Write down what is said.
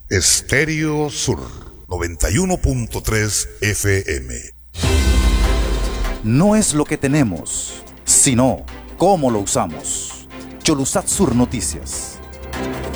Estéreo Sur 91.3 FM. No es lo que tenemos, sino cómo lo usamos. Cholusat Sur Noticias.